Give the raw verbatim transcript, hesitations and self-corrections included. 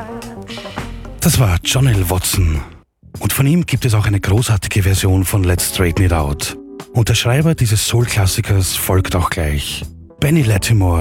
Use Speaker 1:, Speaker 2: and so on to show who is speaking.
Speaker 1: Das war John L. Watson. Und von ihm gibt es auch eine großartige Version von Let's Straighten It Out. Und der Schreiber dieses Soul-Klassikers folgt auch gleich. Benny Latimore